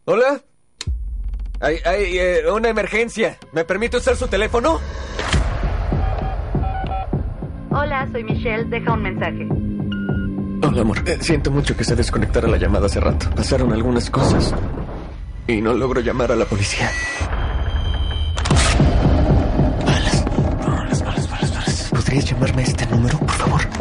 ¿Hola? Hay una emergencia. ¿Me permite usar su teléfono? Hola, soy Michelle. Deja un mensaje. Hola, amor. Siento mucho que se desconectara la llamada hace rato. Pasaron algunas cosas y no logro llamar a la policía. Balas. ¿Podrías llamarme a este número, por favor?